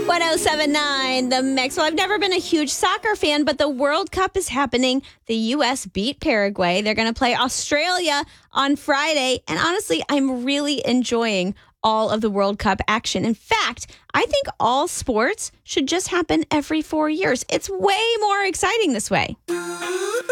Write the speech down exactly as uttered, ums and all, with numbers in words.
one oh seven point nine The Mix. Well, I've never been a huge soccer fan, but the World Cup is happening. The U S beat Paraguay. They're going to play Australia on Friday. And honestly, I'm really enjoying all of the World Cup action. In fact, I think all sports should just happen every four years. It's way more exciting this way.